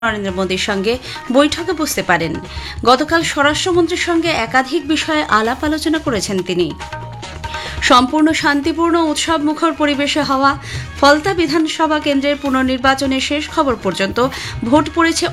নরেন্দ্র মোদীর সঙ্গে বৈঠকে বসতে পারেন। গতকাল স্বরাষ্ট্রমন্ত্রীর সঙ্গে একাধিক বিষয়ে আলাপ আলোচনা করেছেন তিনি। সম্পূর্ণ শান্তিপূর্ণ উৎসব মুখর পরিবেশে হওয়া ফলতা বিধানসভা কেন্দ্রের পুনর্নির্বাচনের শেষ খবর পর্যন্ত ভোট পড়েছে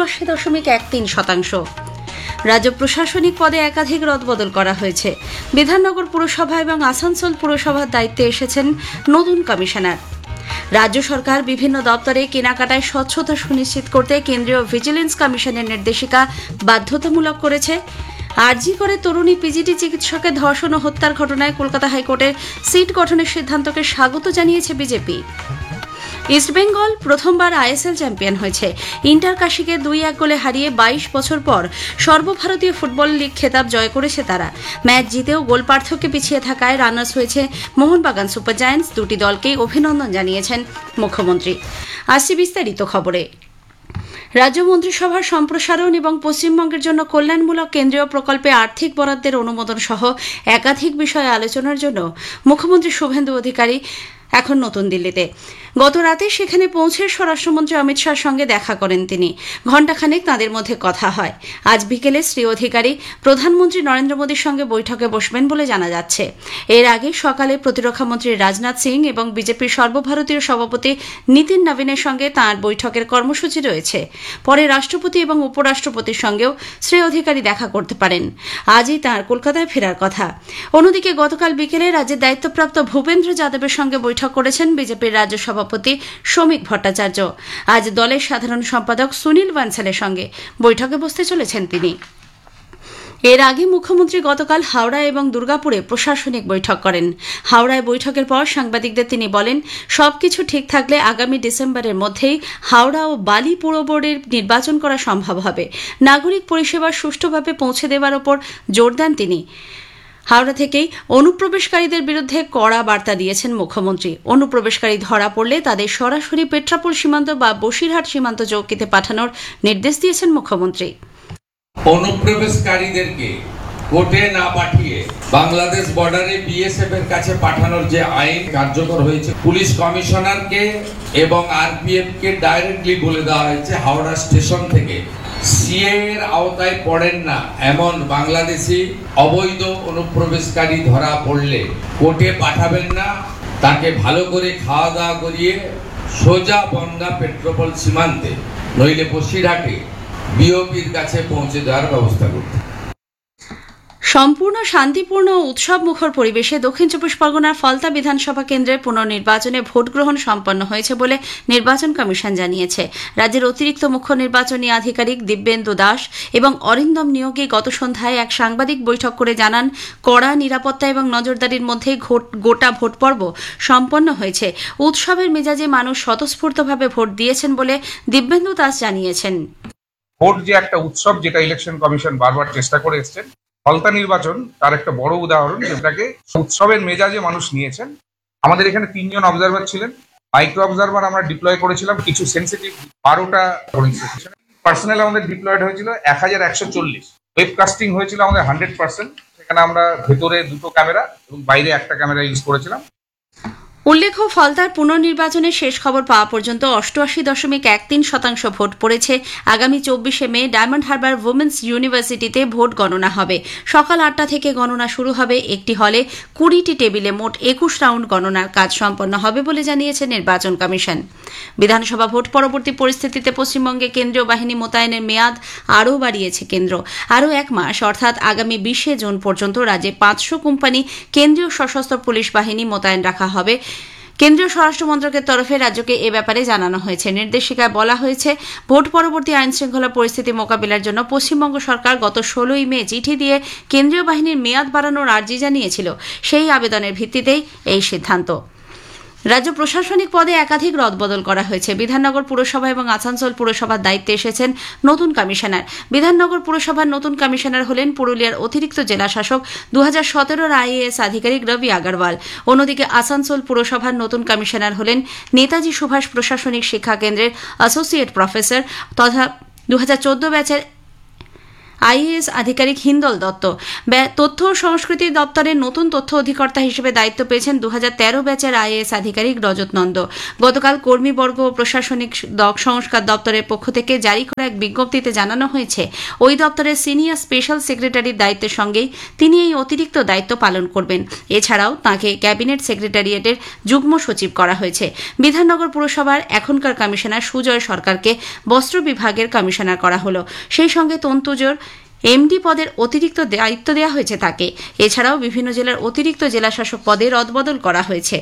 88.13%। রাজ্য প্রশাসনিক পদে একাধিক রদবদল করা হয়েছে। বিধাননগর পুরসভা এবং আসানসোল পুরসভার দায়িত্বে এসেছেন নতুন কমিশনার। রাজ্য সরকার বিভিন্ন দপ্তরে কেনাকাটায় স্বচ্ছতা সুনিশ্চিত করতে কেন্দ্রীয় ভিজিলেন্স কমিশনের নির্দেশিকা বাধ্যতামূলক করেছে। আরজি করে তরুণী পিজিটি চিকিৎসকের ধর্ষণ ও হত্যার ঘটনায় কলকাতা হাইকোর্টের সিট গঠনের সিদ্ধান্তকে স্বাগত জানিয়েছে বিজেপি। ইস্টবেঙ্গল প্রথমবার আইএসএল চ্যাম্পিয়ন হয়েছে। ইন্টার কাশীকে 2-1 গোলে হারিয়ে 22 বছর পর সর্বভারতীয় ফুটবল লিগ খেতাব জয় করেছে তারা। ম্যাচ জিতেও গোল পার্থক্যে পিছিয়ে থাকায় রানার্স হয়েছে মোহনবাগান সুপার জায়ান্টস। দুটি দলকেই অভিনন্দন জানিয়েছেন মুখ্যমন্ত্রী। আসছে বিস্তারিত খবরে। রাজ্য মন্ত্রিসভার সম্প্রসারণ এবং পশ্চিমবঙ্গের জন্য কল্যাণমূলক কেন্দ্রীয় প্রকল্পে আর্থিক বরাদ্দের অনুমোদন সহ একাধিক বিষয়ে আলোচনার জন্য মুখ্যমন্ত্রী শুভেন্দু অধিকারী এখন নতুন দিল্লিতে। গত রাতে সেখানে পৌঁছে স্বরাষ্ট্রমন্ত্রী অমিত শাহর সঙ্গে দেখা করেন তিনি। ঘণ্টাখানেক তাঁদের মধ্যে কথা হয়। আজ বিকেলে শ্রী অধিকারী প্রধানমন্ত্রী নরেন্দ্র মোদীর সঙ্গে বৈঠকে বসবেন বলে জানা যাচ্ছে। এর আগে সকালে প্রতিরক্ষামন্ত্রী রাজনাথ সিং এবং বিজেপির সর্বভারতীয় সভাপতি নীতিন নবীনের সঙ্গে তাঁর বৈঠকের কর্মসূচি রয়েছে। পরে রাষ্ট্রপতি এবং উপরাষ্ট্রপতির সঙ্গেও শ্রী অধিকারী দেখা করতে পারেন। আজই তাঁর কলকাতায় ফেরার কথা। অন্যদিকে গতকাল বিকেলে রাজ্যের দায়িত্বপ্রাপ্ত ভূপেন্দ্র যাদবের সঙ্গে বৈঠক করেছেন বিজেপির রাজ্য সভাপতি শ্রমিক ভট্টাচার্য। আজ দলের সাধারণ সম্পাদক সুনীল বানসালের সঙ্গে বৈঠকে বসতে চলেছেন তিনি। এর আগে মুখ্যমন্ত্রী গতকাল হাওড়া এবং দুর্গাপুরে প্রশাসনিক বৈঠক করেন। হাওড়ায় বৈঠকের পর সাংবাদিকদের তিনি বলেন, সবকিছু ঠিক থাকলে আগামী ডিসেম্বরের মধ্যেই হাওড়া ও বালি পুর বোর্ডের নির্বাচন করা সম্ভব হবে। নাগরিক পরিষেবা সুষ্ঠুভাবে পৌঁছে দেওয়ার ওপর জোর দেন তিনি। হাওড়া থেকেই অনুপ্রবেশকারীদের বিরুদ্ধে কড়া বার্তা দিয়েছেন মুখ্যমন্ত্রী। অনুপ্রবেশকারী ধরা পড়লে তাদের সরাসরি পেট্রাপোল সীমান্ত বা বসিরহাট সীমান্ত চৌকিতে পাঠানোর নির্দেশ দিয়েছেন মুখ্যমন্ত্রী। অনুপ্রবেশকারীদেরকে কোর্টে না পাঠিয়ে বাংলাদেশ বর্ডারে বিএসএফ এর কাছে পাঠানোর যে আইন কার্যকর হয়েছে, পুলিশ কমিশনারকে এবং আরপিএফ কে ডাইরেক্টলি বলে দেওয়া হয়েছে হাওড়া স্টেশন থেকে সিএ এর আওতায় পড়েন না এমন বাংলাদেশি অবৈধ অনুপ্রবেশকারী ধরা পড়লে কোর্টে পাঠাবেন না, তাকে ভালো করে খাওয়া দাওয়া করিয়ে সোজা বনগা পেট্রোপল সীমান্তে নইলে বসিরহাটে বিওপির কাছে পৌঁছে দেওয়ার ব্যবস্থা করতে। সম্পূর্ণ শান্তিপূর্ণ উৎসব মুখর পরিবেশে দক্ষিণ চব্বিশ পরগনার ফলতা বিধানসভা কেন্দ্রের পুনর্নির্বাচনে ভোট গ্রহণ সম্পন্ন হয়েছে বলে নির্বাচন কমিশন জানিয়েছে। রাজ্যের অতিরিক্ত মুখ্য নির্বাচনী আধিকারিক দিব্যেন্দু দাস এবং অরিন্দম নিয়োগী গত সন্ধ্যায় এক সাংবাদিক বৈঠক করে জানান, কড়া নিরাপত্তা এবং নজরদারির মধ্যে গোটা ভোট পর্ব সম্পন্ন হয়েছে। উৎসবের মেজাজে মানুষ স্বতঃস্ফূর্তভাবে ভোট দিয়েছেন বলে দিব্যেন্দু দাস জানিয়েছেন। ভোট যে একটা উৎসব, যেটা ইলেকশন কমিশন বারবার চেষ্টা করে এসছেন, ফলতা নির্বাচন তার একটা বড় উদাহরণ, যেটাকে উৎসবের মেজাজে মানুষ নিয়েছেন। আমাদের এখানে 3 জন অবজারভার ছিলেন। মাইক্রো অবজারভার আমরা ডিপ্লয় করেছিলাম কিছু সেন্সিটিভ 12টা পার্সোনাল আমাদের ডিপ্লয়েড হয়েছিল 1140। ওয়েবকাস্টিং হয়েছিল আমাদের 100%। সেখানে আমরা ভেতরে 2টো ক্যামেরা এবং বাইরে একটা ক্যামেরা ইউজ করেছিলাম। উল্লেখ্য, ফলতার পুনর্নির্বাচনের শেষ খবর পাওয়া পর্যন্ত 88.13% ভোট পড়েছে। আগামী 24শে মে ডায়মন্ড হারবার উইমেন্স ইউনিভার্সিটিতে ভোট গণনা হবে। সকাল 8টা থেকে গণনা শুরু হবে। একটি হলে 20টি টেবিলে মোট 21 রাউন্ড গণনার কাজ সম্পন্ন হবে বলে জানিয়েছে নির্বাচন কমিশন। বিধানসভা ভোট পরবর্তী পরিস্থিতিতে পশ্চিমবঙ্গে কেন্দ্রীয় বাহিনী মোতায়েনের মেয়াদ আরও বাড়িয়েছে কেন্দ্র। আরও 1 মাস অর্থাৎ আগামী 20শে জুন পর্যন্ত রাজ্যে 500 কোম্পানি কেন্দ্রীয় সশস্ত্র পুলিশ বাহিনী মোতায়েন রাখা হবে। কেন্দ্রীয় স্বরাষ্ট্র মন্ত্রকের তরফে রাজ্যকে এ ব্যাপারে জানানো হয়েছে। নির্দেশিকায় বলা হয়েছে, ভোট পরবর্তী আইন শৃঙ্খলা পরিস্থিতি মোকাবিলার জন্য পশ্চিমবঙ্গ সরকার গত 16ই মে চিঠি দিয়ে কেন্দ্রীয় বাহিনীর মেয়াদ বাড়ানোর আর্জি জানিয়েছিল। সেই আবেদনের ভিত্তিতেই এই সিদ্ধান্ত। রাজ্য প্রশাসনিক পদে একাধিক রদবদল করা হয়েছে। বিধাননগর পুরসভা এবং আসানসোল পুরসভার দায়িত্বে এসেছেন নতুন কমিশনার। বিধাননগর পুরসভার নতুন কমিশনার হলেন পুরুলিয়ার অতিরিক্ত জেলা শাসক 2017 আইএএস আধিকারিক রবি আগরওয়াল। অন্যদিকে আসানসোল পুরসভার নতুন কমিশনার হলেন নেতাজি সুভাষ প্রশাসনিক শিক্ষা কেন্দ্রের অ্যাসোসিয়েট প্রফেসর তথা 2014 ব্যাচের আইএএস আধিকারিক হিন্দল দত্ত। তথ্য ও সংস্কৃতি দপ্তরের নতুন তথ্য অধিকর্তা হিসেবে দায়িত্ব পেয়েছেন 2013 ব্যাচের আইএএস আধিকারিক রজত নন্দ। গতকাল কর্মীবর্গ ও প্রশাসনিক সংস্কার দপ্তরের পক্ষ থেকে জারি করা এক বিজ্ঞপ্তিতে জানানো হয়েছে, ওই দপ্তরের সিনিয়র স্পেশাল সেক্রেটারির দায়িত্বের সঙ্গেই তিনি এই অতিরিক্ত দায়িত্ব পালন করবেন। এছাড়াও তাঁকে ক্যাবিনেট সেক্রেটারিয়েটের যুগ্ম সচিব করা হয়েছে। বিধাননগর পুরসভার এখনকার কমিশনার সুজয় সরকারকে বস্ত্র বিভাগের কমিশনার করা হলো। সেই সঙ্গে তন্তুজোর এমডি পদের অতিরিক্ত দায়িত্ব দেওয়া হয়েছে তাকে। এছাড়াও বিভিন্ন জেলার অতিরিক্ত জেলাশাসক পদে রদবদল করা হয়েছে।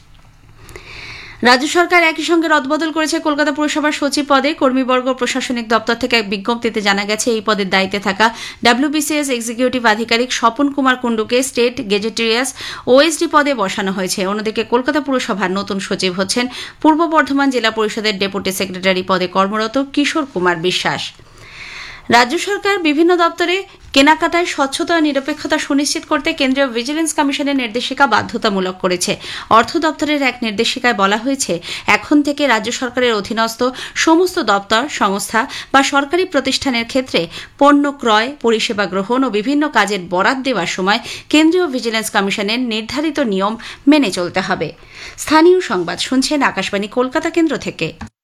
রাজ্য সরকার একই সঙ্গে রদবদল করেছে কলকাতা পুরসভার সচিব পদে। কর্মীবর্গ প্রশাসনিক দপ্তর থেকে এক বিজ্ঞপ্তিতে জানা গেছে, এই পদের দায়িত্বে থাকা WBCS এক্সিকিউটিভ আধিকারিক স্বপন কুমার কুণ্ডুকে স্টেট গেজেটেরিয়াস OSD পদে বসানো হয়েছে। অন্যদিকে কলকাতা পুরসভার নতুন সচিব হচ্ছেন পূর্ব বর্ধমান জেলা পরিষদের ডেপুটি সেক্রেটারি পদে কর্মরত কিশোর কুমার বিশ্বাস। রাজ্য সরকার বিভিন্ন দপ্তরে কেনাকাটায় স্বচ্ছতা ও নিরপেক্ষতা সুনিশ্চিত করতে কেন্দ্রীয় ভিজিলেন্স কমিশনের নির্দেশিকা বাধ্যতামূলক করেছে। অর্থ দপ্তরের এক নির্দেশিকায় বলা হয়েছে, এখন থেকে রাজ্য সরকারের অধীনস্থ সমস্ত দপ্তর, সংস্থা বা সরকারি প্রতিষ্ঠানের ক্ষেত্রে পণ্য ক্রয়, পরিষেবা গ্রহণ ও বিভিন্ন কাজের বরাত দেওয়ার সময় কেন্দ্রীয় ভিজিলেন্স কমিশনের নির্ধারিত নিয়ম মেনে চলতে হবে। স্থানীয় সংবাদ শুনছেন আকাশবাণী কলকাতা কেন্দ্র থেকে।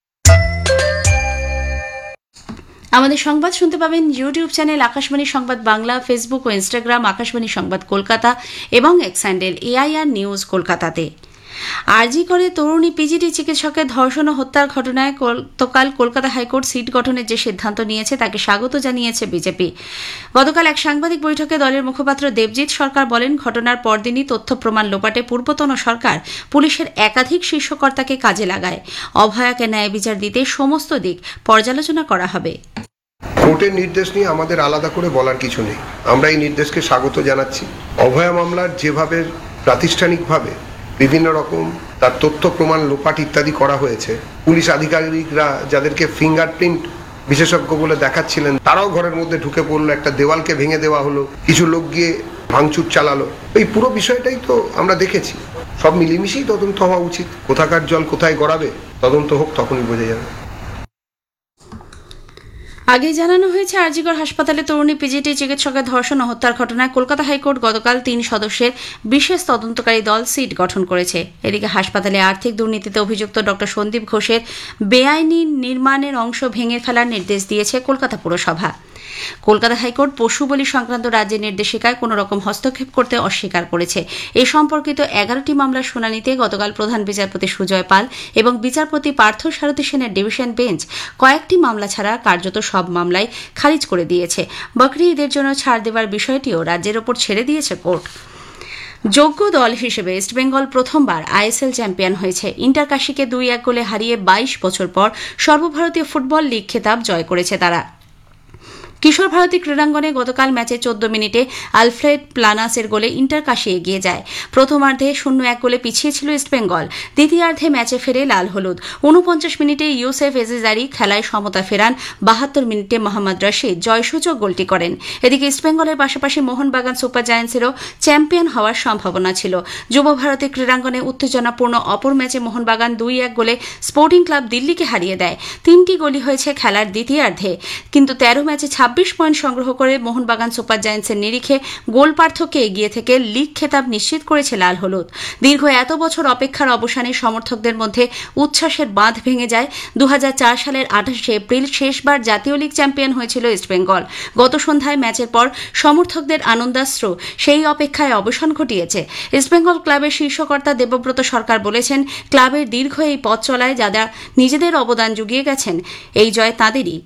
আমাদের সংবাদ শুনতে পাবেন ইউটিউব চ্যানেল আকাশবাণী সংবাদ বাংলা, ফেসবুক ও ইনস্টাগ্রাম আকাশবাণী সংবাদ কলকাতা এবং এক্স হ্যান্ডেল AIR নিউজ কলকাতাতে। আরজি করে তরুণী পিজিটি চিকিৎসকের ধর্ষণ ও হত্যার ঘটনায় গতকাল কলকাতা হাইকোর্ট সিট গঠনের যে সিদ্ধান্ত নিয়েছে তাকে স্বাগত জানিয়েছে বিজেপি। গতকাল এক সাংবাদিক বৈঠকে দলের মুখপাত্র দেবজিৎ সরকার বলেন, ঘটনার পরদিনই তথ্য প্রমাণ লোপাটে পূর্বতন সরকার পুলিশের একাধিক শীর্ষকর্তাকে কাজে লাগায়। অভয়াকে ন্যায় বিচার দিতে সমস্ত দিক পর্যালোচনা করা হবে। কোর্টের নির্দেশ নিয়ে আমাদের আলাদা করে বলার কিছু নেই। আমরা এই নির্দেশকে স্বাগত জানাচ্ছি। অভয়া মামলার যেভাবে প্রাতিষ্ঠানিকভাবে বিভিন্ন রকম তার তথ্য প্রমাণ লোপাট ইত্যাদি করা হয়েছে, পুলিশ আধিকারিকরা যাদেরকে ফিঙ্গারপ্রিন্ট বিশেষজ্ঞ বলে দেখাচ্ছিলেন তারাও ঘরের মধ্যে ঢুকে পড়লো, একটা দেওয়ালকে ভেঙে দেওয়া হলো, কিছু লোক গিয়ে ভাঙচুর চালালো। এই পুরো বিষয়টাই তো আমরা দেখেছি। সব মিলেমিশেই তদন্ত হওয়া উচিত। কোথাকার জল কোথায় গড়াবে, তদন্ত হোক, তখনই বোঝা যাবে। আগে জানানো হয়েছে, আরজিকর হাসপাতালে তরুণী পিজিটি চিকিৎসকের ধর্ষণ ও হত্যার ঘটনায় কলকাতা হাইকোর্ট গতকাল 3 সদস্যের বিশেষ তদন্তকারী দল সিট গঠন করেছে। এদিকে হাসপাতালে আর্থিক দুর্নীতিতে অভিযুক্ত ডক্টর সন্দীপ ঘোষের বেআইনি নির্মাণের অংশ ভেঙে ফেলার নির্দেশ দিয়েছে কলকাতা পুরসভা। কলকাতা হাইকোর্ট পশু বলি সংক্রান্ত রাজ্যের নির্দেশিকায় কোন রকম হস্তক্ষেপ করতে অস্বীকার করেছে। এ সম্পর্কিত 11টি মামলার শুনানিতে গতকাল প্রধান বিচারপতি সুজয় পাল এবং বিচারপতি পার্থ সারথী সেনের ডিভিশন বেঞ্চ কয়েকটি মামলা ছাড়া কার্যত সব মামলাই খারিজ করে দিয়েছে। বকরি ঈদের জন্য ছাড় দেওয়ার বিষয়টিও রাজ্যের ওপর ছেড়ে দিয়েছে কোর্ট। যোগ্য দল হিসেবে ইস্টবেঙ্গল প্রথমবার ISL চ্যাম্পিয়ন হয়েছে। ইন্টারকাশিকে 2-1 গোলে হারিয়ে 22 বছর পর সর্বভারতীয় ফুটবল লিগ খেতাব জয় করেছে তারা। কিশোর ভারতী ক্রীড়াঙ্গনে গতকাল ম্যাচে 14 মিনিটে আলফ্রেড প্লানাসের গোলে ইন্টারকাশি এগিয়ে যায়। প্রথমার্ধে 0-1 গোলে পিছিয়ে ছিল ইস্টবেঙ্গল। দ্বিতীয়ার্ধে ম্যাচে ফেরে লাল হলুদ। 49 মিনিটে ইউসেফ এজেজারি খেলায় সমতা ফেরান। 72 মিনিটে মোহাম্মদ রশিদ জয়সূচক গোলটি করেন। এদিকে ইস্টবেঙ্গলের পাশাপাশি মোহনবাগান সুপার জায়ান্টসেরও চ্যাম্পিয়ন হওয়ার সম্ভাবনা ছিল। যুব ভারতী ক্রীড়াঙ্গনে উত্তেজনাপূর্ণ অপর ম্যাচে মোহনবাগান 2-1 গোলে স্পোর্টিং ক্লাব দিল্লিকে হারিয়ে দেয়। 3টি গোলই হয়েছে খেলার দ্বিতীয়ার্ধে, কিন্তু 13 ম্যাচে 26 পয়েন্ট সংগ্রহ করে মোহনবাগান সুপার জায়ান্টসের নিরিখে গোল পার্থক্যে এগিয়ে থেকে লিগ খেতাব নিশ্চিত করেছে লাল হলুদ। দীর্ঘ এত বছর অপেক্ষার অবসানে সমর্থকদের মধ্যে উচ্ছ্বাসের বাঁধ ভেঙে যায়। 2004 সালের 28 এপ্রিল শেষবার জাতীয় লিগ চ্যাম্পিয়ন হয়েছিল ইস্টবেঙ্গল। গত সন্ধ্যায় ম্যাচের পর সমর্থকদের আনন্দাশ্রু সেই অপেক্ষায় অবসান ঘটিয়েছে। ইস্টবেঙ্গল ক্লাবের শীর্ষকর্তা দেবব্রত সরকার বলেছেন, ক্লাবের দীর্ঘ এই পথ চলায় যারা নিজেদের অবদান জুগিয়ে গেছেন, এই জয় তাঁদেরই।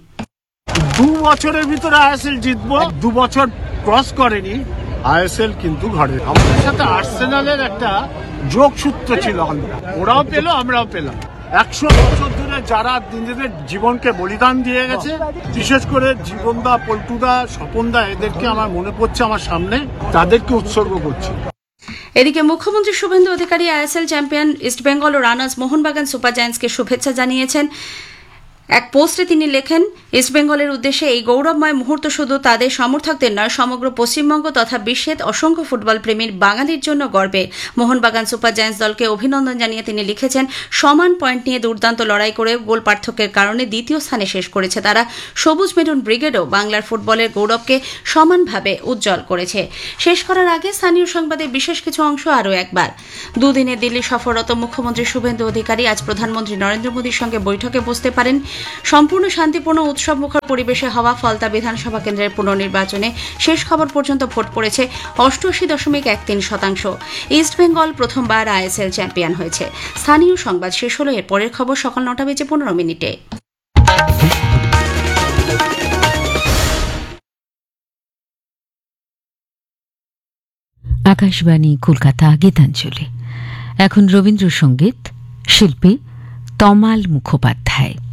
2 বছরের ভিতরে ISL জিতবো। 2 বছর ক্রস করেনি ISL, কিন্তু ঘরে আমাদের সাথে আর্সেনালের একটা যোগসূত্র ছিল। ওরাও পেল, আমরাও পেলাম। 100 বছর ধরে যারা নিজেদের জীবনকে বলিদান দিয়ে গেছে, বিশেষ করে জীবনদা, পল্টুদা, স্বপনদা, এদেরকে আমার মনে পড়ছে আমার সামনে, তাদেরকে উৎসর্গ করছি। এদিকে মুখ্যমন্ত্রী শুভেন্দু অধিকারী ISL চ্যাম্পিয়ন ইস্টবেঙ্গল ও রানার্স মোহনবাগান সুপার জায়ান্টসকে শুভেচ্ছা জানিয়েছেন। এক পোস্টে তিনি লেখেন, ইস্টবেঙ্গলের উদ্দেশ্যে এই গৌরবময় মুহূর্ত শুধু তাদের সমর্থকদের নয়, সমগ্র পশ্চিমবঙ্গ তথা বিশ্বের অসংখ্য ফুটবল প্রেমীর বাঙালির জন্য গর্বে। মোহনবাগান সুপার জায়ান্টস দলকে অভিনন্দন জানিয়ে তিনি লিখেছেন, সমান পয়েন্ট নিয়ে দুর্দান্ত লড়াই করে গোল পার্থক্যের কারণে দ্বিতীয় স্থানে শেষ করেছে তারা। সবুজ মেরুন ব্রিগেডও বাংলার ফুটবলের গৌরবকে সমানভাবে উজ্জ্বল করেছে। শেষ করার আগে স্থানীয় সংবাদের বিশেষ কিছু অংশ আরও একবার। দুদিনের দিল্লি সফররত মুখ্যমন্ত্রী শুভেন্দু অধিকারী আজ প্রধানমন্ত্রী নরেন্দ্র মোদীর সঙ্গে বৈঠকে বসতে পারেন। সম্পূর্ণ শান্তিপূর্ণ উৎসবমুখর পরিবেশে হওয়া ফলতা বিধানসভা কেন্দ্রের পুনর্নির্বাচনে শেষ খবর পর্যন্ত ভোট পড়েছে 88.13%। ইস্টবেঙ্গল প্রথমবার আইএসএল চ্যাম্পিয়ন হয়েছে। স্থানীয় সংবাদ শেষ হলো। এর পরের খবর সকাল 9:15। আকাশবাণী কলকাতা গীতাঞ্জলি। এখন রবীন্দ্রসঙ্গীত, শিল্পী তমাল মুখোপাধ্যায়।